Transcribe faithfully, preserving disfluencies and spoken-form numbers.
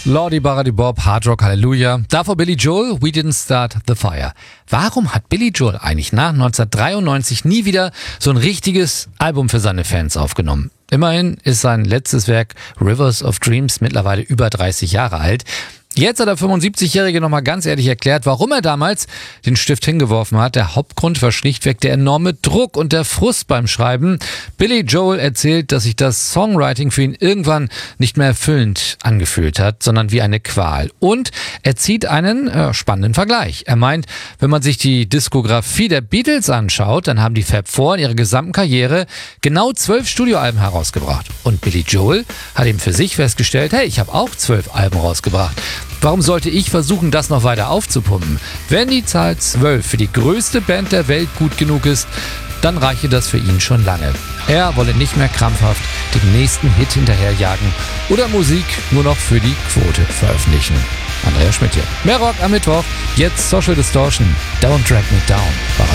Lordi Baradi Bob, Hard Rock Hallelujah. Davor Billy Joel, We Didn't Start the Fire. Warum hat Billy Joel eigentlich nach neunzehnhundertdreiundneunzig nie wieder so ein richtiges Album für seine Fans aufgenommen? Immerhin ist sein letztes Werk Rivers of Dreams mittlerweile über dreißig Jahre alt. Jetzt hat der fünfundsiebzigjährige nochmal ganz ehrlich erklärt, warum er damals den Stift hingeworfen hat. Der Hauptgrund war schlichtweg der enorme Druck und der Frust beim Schreiben. Billy Joel erzählt, dass sich das Songwriting für ihn irgendwann nicht mehr erfüllend angefühlt hat, sondern wie eine Qual. Und er zieht einen äh, spannenden Vergleich. Er meint, wenn man sich die Diskografie der Beatles anschaut, dann haben die Fab Four in ihrer gesamten Karriere genau zwölf Studioalben herausgebracht. Und Billy Joel hat eben für sich festgestellt, hey, ich habe auch zwölf Alben rausgebracht. Warum sollte ich versuchen, das noch weiter aufzupumpen? Wenn die Zahl zwölf für die größte Band der Welt gut genug ist, dann reiche das für ihn schon lange. Er wolle nicht mehr krampfhaft den nächsten Hit hinterherjagen oder Musik nur noch für die Quote veröffentlichen. Andreas Schmidt hier. Mehr Rock am Mittwoch, jetzt Social Distortion, Don't Drag Me Down.